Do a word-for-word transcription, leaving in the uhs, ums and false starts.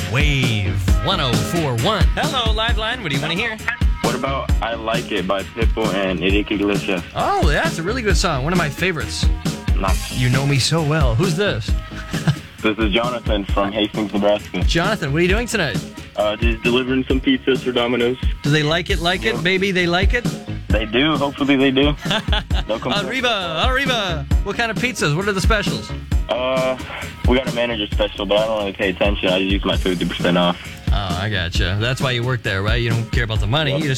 Wave one oh four point one. Hello, Liveline. What do you want to hear? What about I Like It by Pitbull and Enrique Iglesias? Oh, that's a really good song. One of my favorites. Nice. You know me so well. Who's this? This is Jonathan from Hastings, Nebraska. Jonathan, what are you doing tonight? Uh, just delivering some pizzas for Domino's. Do they like it, like it, baby? They like it? They do. Hopefully they do. They'll come Arriba, arriba. What kind of pizzas? What are the specials? Uh, we got a manager special, but I don't really pay attention. I just use my fifty percent off. Oh, I gotcha. That's why you work there, right? You don't care about the money. Yep. You just